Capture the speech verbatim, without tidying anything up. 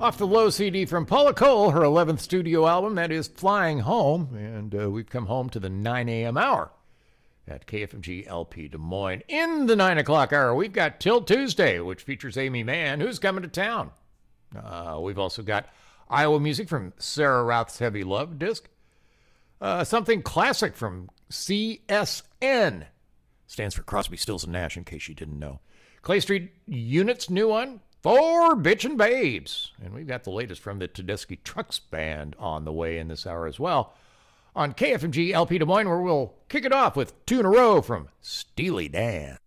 Off the Low C D from Paula Cole, her eleventh studio album, that is Flying Home. And uh, we've come home to the nine a.m. hour at K F M G L P Des Moines. In the nine o'clock hour, we've got Till Tuesday, which features Amy Mann, who's coming to town. Uh, we've also got Iowa music from Sarah Routh's Heavy Love disc. Uh, something classic from C S N. Stands for Crosby, Stills, and Nash, in case you didn't know. Clay Street Unit's new one, For Bitchin' Babes. And we've got the latest from the Tedeschi Trucks Band on the way in this hour as well. On K F M G L P Des Moines, where we'll kick it off with two in a row from Steely Dan.